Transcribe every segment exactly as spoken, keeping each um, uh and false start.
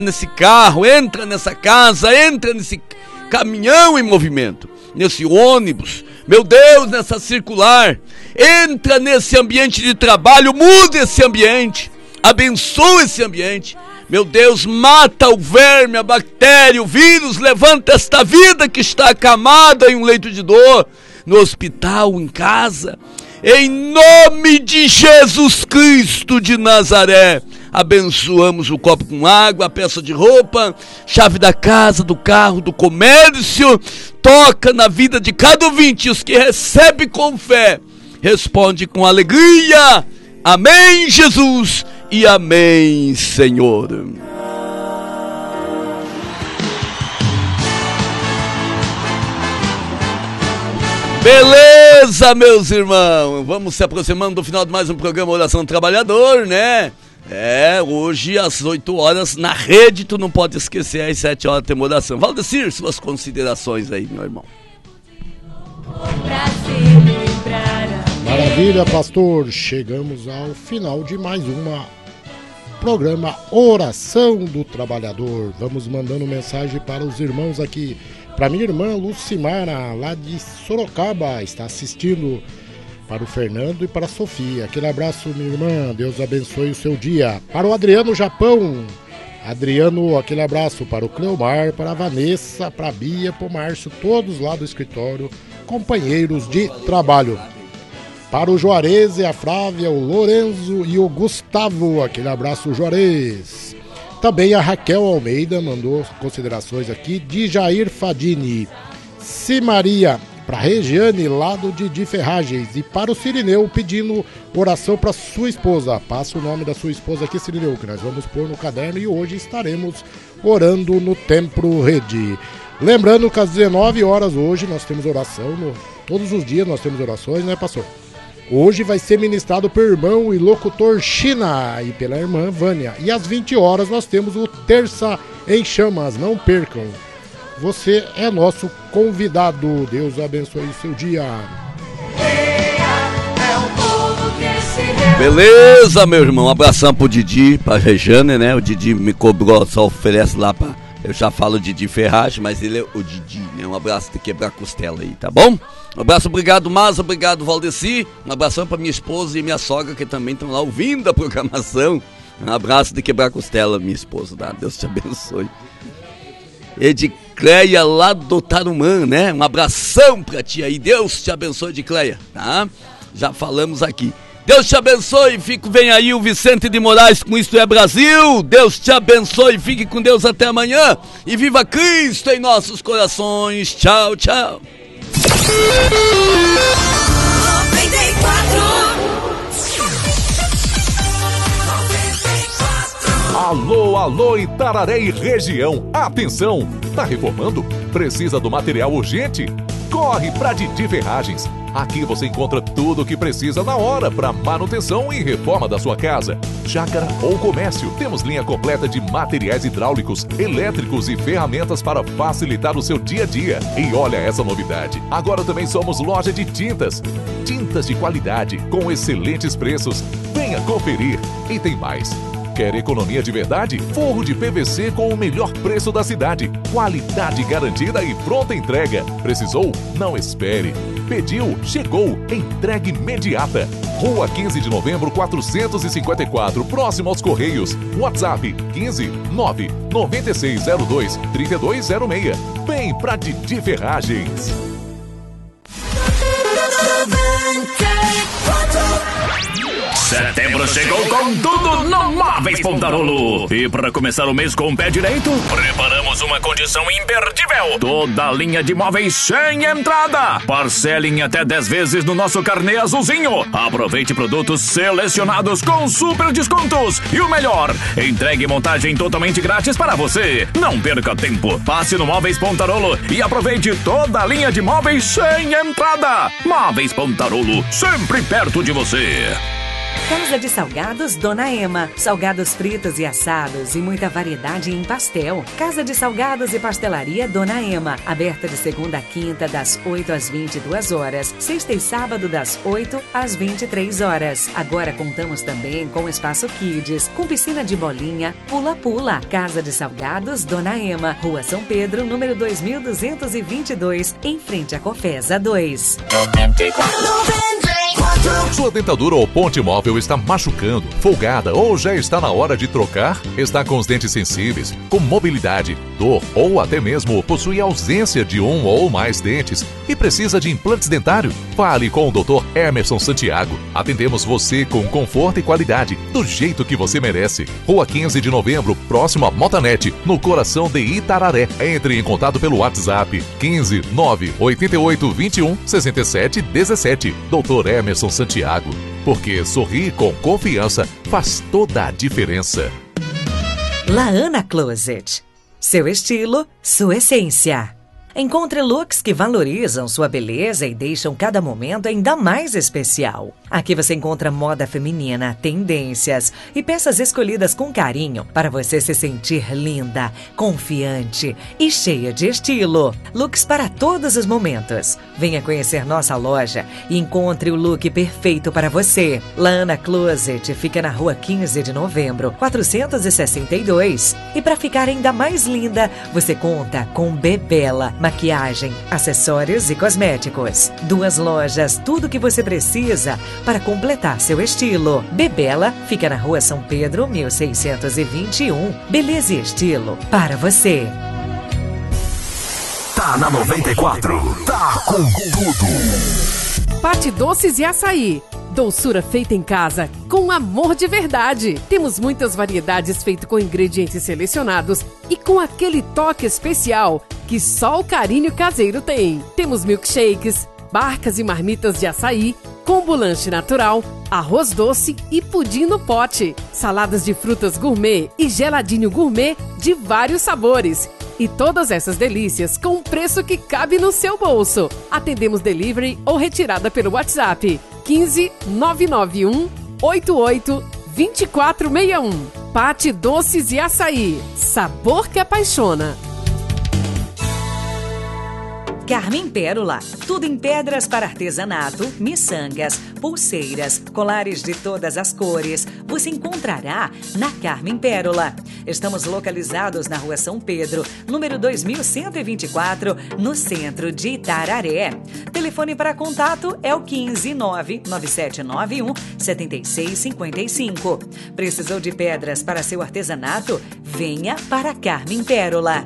nesse carro, entra nessa casa, entra nesse caminhão em movimento, nesse ônibus, meu Deus, nessa circular, entra nesse ambiente de trabalho, muda esse ambiente, abençoa esse ambiente, meu Deus, mata o verme, a bactéria, o vírus, levanta esta vida que está acamada em um leito de dor, no hospital, em casa, em nome de Jesus Cristo de Nazaré. Abençoamos o copo com água, a peça de roupa, chave da casa, do carro, do comércio. Toca na vida de cada ouvinte. Os que recebe com fé, responde com alegria. Amém, Jesus, e amém, Senhor. Beleza, meus irmãos, vamos se aproximando do final de mais um programa Oração do Trabalhador, né? É, hoje às oito horas na rede, tu não pode esquecer, às sete horas tem oração. Valdecir, suas considerações aí, meu irmão. Maravilha, pastor, chegamos ao final de mais uma programa Oração do Trabalhador. Vamos mandando mensagem para os irmãos aqui. Para minha irmã Lucimara, lá de Sorocaba, está assistindo. Para o Fernando e para a Sofia. Aquele abraço, minha irmã. Deus abençoe o seu dia. Para o Adriano Japão. Adriano, aquele abraço. Para o Cleomar, para a Vanessa, para a Bia, para o Márcio. Todos lá do escritório. Companheiros de trabalho. Para o Juarez e a Flávia, o Lorenzo e o Gustavo. Aquele abraço, Juarez. Também a Raquel Almeida mandou considerações aqui. De Jair Fadini. Simaria. Para a Regiane, lá do Didi Ferragens. E para o Cirineu, pedindo oração para sua esposa. Passa o nome da sua esposa aqui, Cirineu, que nós vamos pôr no caderno. E hoje estaremos orando no Templo Rede. Lembrando que às dezenove horas hoje nós temos oração. No, todos os dias nós temos orações, né, pastor? Hoje vai ser ministrado pelo irmão e locutor China e pela irmã Vânia. E às vinte horas nós temos o Terça em Chamas. Não percam. Você é nosso convidado. Deus abençoe o seu dia. Beleza, meu irmão. Um abração pro Didi, pra Rejane, né? O Didi me cobrou, só oferece lá pra... Eu já falo Didi Ferragem, mas ele é o Didi, né? Um abraço de quebrar costela aí, tá bom? Um abraço, obrigado, Mas, obrigado, Valdeci. Um abração pra minha esposa e minha sogra, que também estão lá ouvindo a programação. Um abraço de quebrar costela, minha esposa, tá? Deus te abençoe. Edicleia lá do Tarumã, né? Um abração pra ti aí. Deus te abençoe, Edicleia, tá? Já falamos aqui. Deus te abençoe, fique, vem aí o Vicente de Moraes com Isto é Brasil. Deus te abençoe, fique com Deus até amanhã. E viva Cristo em nossos corações. Tchau, tchau. Alô, alô, Itararé e região, atenção, tá reformando? Precisa do material urgente? Corre pra Didi Ferragens. Aqui você encontra tudo o que precisa na hora para manutenção e reforma da sua casa, chácara ou comércio. Temos linha completa de materiais hidráulicos, elétricos e ferramentas para facilitar o seu dia a dia. E olha essa novidade, agora também somos loja de tintas. Tintas de qualidade, com excelentes preços. Venha conferir. E tem mais. Quer economia de verdade? Forro de P V C com o melhor preço da cidade. Qualidade garantida e pronta entrega. Precisou? Não espere. Pediu? Chegou. Entrega imediata. Rua quinze de novembro, quatrocentos e cinquenta e quatro, próximo aos Correios. WhatsApp quinze nove nove seis zero dois três dois zero seis. Vem pra Didi Ferragens. Setembro chegou com tudo no Móveis Pontarolo. E para começar o mês com o pé direito, preparamos uma condição imperdível. Toda a linha de móveis sem entrada. Parcelem até dez vezes no nosso carnê azulzinho. Aproveite produtos selecionados com super descontos. E o melhor, entregue montagem totalmente grátis para você. Não perca tempo. Passe no Móveis Pontarolo e aproveite toda a linha de móveis sem entrada. Móveis Pontarolo, sempre perto de você. Casa de Salgados Dona Ema. Salgados fritos e assados e muita variedade em pastel. Casa de Salgados e Pastelaria Dona Ema. Aberta de segunda a quinta, das oito às vinte e duas horas. Sexta e sábado, das oito às vinte e três horas. Agora contamos também com espaço Kids, com piscina de bolinha, pula-pula. Casa de Salgados Dona Ema. Rua São Pedro, número dois mil duzentos e vinte e dois, em frente à Cofesa dois. Sua dentadura ou ponte móvel está machucando, folgada ou já está na hora de trocar? Está com os dentes sensíveis, com mobilidade, dor ou até mesmo possui ausência de um ou mais dentes e precisa de implantes dentários? Fale com o doutor Emerson Santiago. Atendemos você com conforto e qualidade, do jeito que você merece. Rua quinze de novembro, próximo a Motanet, no coração de Itararé. Entre em contato pelo WhatsApp quinze nove oito oito vinte e um sessenta e sete dezessete. doutor Emerson Santiago, porque sorrir com confiança faz toda a diferença. Laana Closet. Seu estilo, sua essência. Encontre looks que valorizam sua beleza e deixam cada momento ainda mais especial. Aqui você encontra moda feminina, tendências e peças escolhidas com carinho para você se sentir linda, confiante e cheia de estilo. Looks para todos os momentos. Venha conhecer nossa loja e encontre o look perfeito para você. Laana Closet fica na rua quinze de novembro, quatrocentos e sessenta e dois. E para ficar ainda mais linda, você conta com Bebela, maquiagem, acessórios e cosméticos. Duas lojas, tudo o que você precisa para completar seu estilo. Bebela fica na rua São Pedro, mil seiscentos e vinte e um. Beleza e estilo para você. Tá na noventa e quatro. Tá com tudo. Pate Doces e Açaí. Doçura feita em casa, com amor de verdade. Temos muitas variedades feitas com ingredientes selecionados e com aquele toque especial que só o carinho caseiro tem. Temos milkshakes, barcas e marmitas de açaí, combo lanche natural, arroz doce e pudim no pote, saladas de frutas gourmet e geladinho gourmet de vários sabores. E todas essas delícias com um preço que cabe no seu bolso. Atendemos delivery ou retirada pelo WhatsApp quinze nove nove um oito oito dois quatro seis um. Pate Doces e Açaí. Sabor que apaixona. Carmen Pérola, tudo em pedras para artesanato, miçangas, pulseiras, colares de todas as cores. Você encontrará na Carmen Pérola. Estamos localizados na rua São Pedro, número dois mil cento e vinte e quatro, no centro de Itararé. Telefone para contato é o quinze nove nove sete nove um sete seis cinco cinco. Precisou de pedras para seu artesanato? Venha para Carmen Pérola.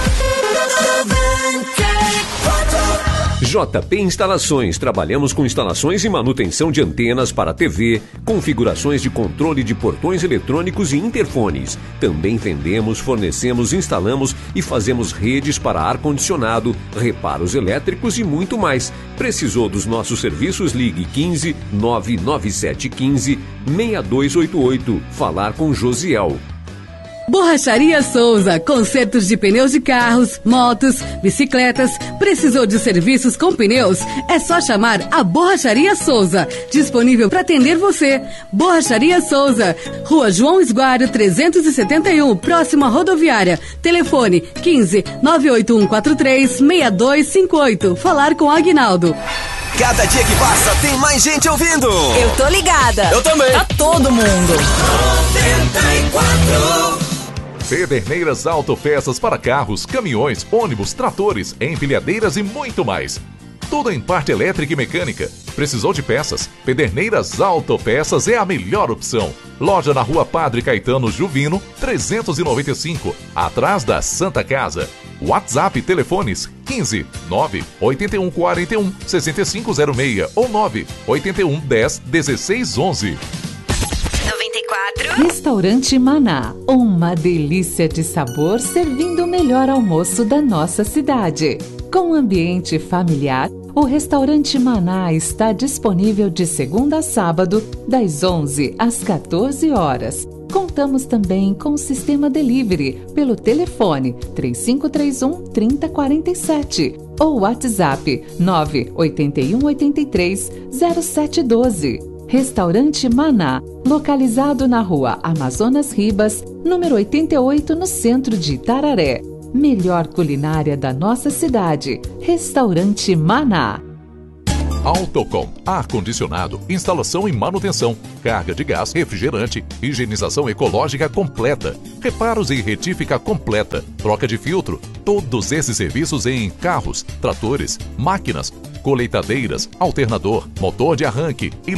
J P Instalações. Trabalhamos com instalações e manutenção de antenas para T V, configurações de controle de portões eletrônicos e interfones. Também vendemos, fornecemos, instalamos e fazemos redes para ar-condicionado, reparos elétricos e muito mais. Precisou dos nossos serviços? Ligue quinze nove nove sete um cinco seis dois oito oito. Falar com Josiel. Borracharia Souza, consertos de pneus de carros, motos, bicicletas. Precisou de serviços com pneus? É só chamar a Borracharia Souza, disponível para atender você. Borracharia Souza, Rua João Esguário trezentos e setenta e um, próximo à rodoviária. Telefone quinze nove oito um quatro três seis dois cinco oito. Falar com Aguinaldo. Cada dia que passa tem mais gente ouvindo. Eu tô ligada. Eu também. Tá todo mundo. noventa e quatro. Pederneiras Autopeças para carros, caminhões, ônibus, tratores, empilhadeiras e muito mais. Tudo em parte elétrica e mecânica. Precisou de peças? Pederneiras Autopeças é a melhor opção. Loja na Rua Padre Caetano Juvino, trezentos e noventa e cinco, atrás da Santa Casa. WhatsApp telefones quinze nove oito um quatro um seis cinco zero seis ou nove oito um dez dezesseis onze. noventa e quatro. Restaurante Maná, uma delícia de sabor servindo o melhor almoço da nossa cidade. Com um ambiente familiar, o Restaurante Maná está disponível de segunda a sábado, das onze às quatorze horas. Contamos também com o sistema delivery pelo telefone três cinco três um, três zero quatro sete ou WhatsApp nove oito um oito três zero sete um dois. Restaurante Maná, localizado na rua Amazonas Ribas, número oitenta e oito, no centro de Itararé. Melhor culinária da nossa cidade. Restaurante Maná. Autocom, ar-condicionado, instalação e manutenção, carga de gás, refrigerante, higienização ecológica completa, reparos e retífica completa, troca de filtro, todos esses serviços em carros, tratores, máquinas, colheitadeiras, alternador, motor de arranque e